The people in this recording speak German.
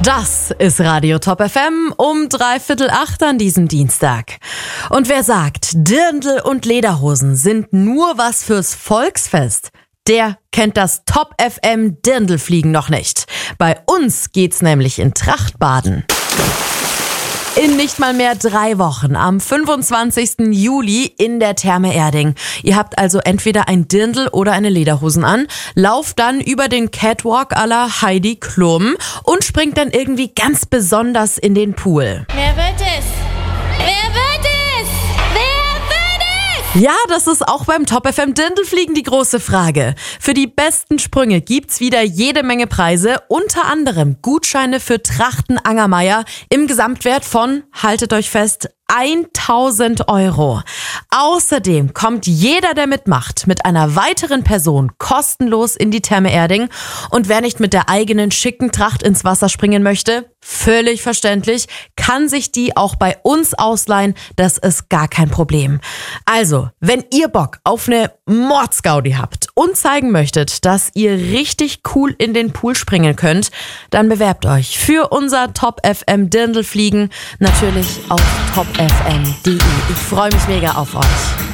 Das ist Radio Top FM um 7:45 an diesem Dienstag. Und wer sagt, Dirndl und Lederhosen sind nur was fürs Volksfest, der kennt das Top FM Dirndlfliegen noch nicht. Bei uns geht's nämlich in Trachtbaden. In nicht mal mehr 3 Wochen, am 25. Juli in der Therme Erding. Ihr habt also entweder ein Dirndl oder eine Lederhosen an, lauft dann über den Catwalk à la Heidi Klum und springt dann irgendwie ganz besonders in den Pool. Wer wird es? Wer wird es? Wer wird es? Ja, das ist auch beim Top FM Dirndlfliegen die große Frage. Für die besten Sprünge gibt's wieder jede Menge Preise, unter anderem Gutscheine für Trachten Angermeier im Gesamtwert von, haltet euch fest, 1.000 Euro. Außerdem kommt jeder, der mitmacht, mit einer weiteren Person kostenlos in die Therme Erding. Und wer nicht mit der eigenen schicken Tracht ins Wasser springen möchte, völlig verständlich, kann sich die auch bei uns ausleihen. Das ist gar kein Problem. Also, wenn ihr Bock auf eine Mordsgaudi habt und zeigen möchtet, dass ihr richtig cool in den Pool springen könnt, dann bewerbt euch für unser Top FM Dirndlfliegen natürlich auf topfm.de. Ich freue mich mega auf euch.